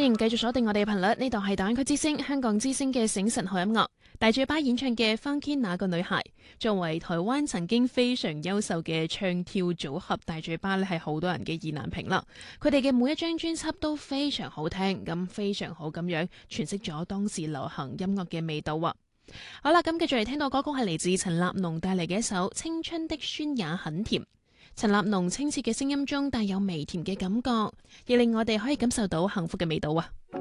迎繼續鎖定我哋嘅頻率，呢度係大灣區之聲香港之聲嘅醒神好音樂。大嘴巴演唱嘅《翻天那個女孩》，作為台灣曾經非常優秀嘅唱跳組合，大嘴巴咧係好多人嘅意難平啦。佢哋嘅每一張專輯都非常好聽，咁非常好咁樣詮釋咗當時流行音樂嘅味道啊！好啦，咁繼續嚟聽到歌曲係嚟自陳立農帶嚟嘅一首《青春的酸也很甜》。陳立農清澈嘅聲音中帶有微甜嘅感覺，亦令我哋可以感受到幸福嘅味道啊！